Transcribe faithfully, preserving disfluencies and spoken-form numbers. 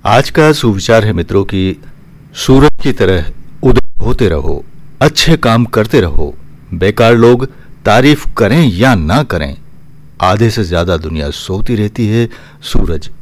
आज का सुविचार है मित्रों कि सूरज की तरह उदय होते रहो, अच्छे काम करते रहो। बेकार लोग तारीफ करें या ना करें, आधे से ज्यादा दुनिया सोती रहती है, सूरज